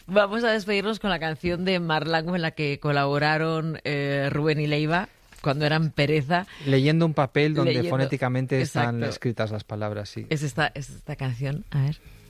Vamos a despedirnos con la canción de Marlango en la que colaboraron Rubén y Leiva cuando eran Pereza. Leyendo un papel donde fonéticamente están exacto. escritas las palabras, sí. Es esta canción, a ver.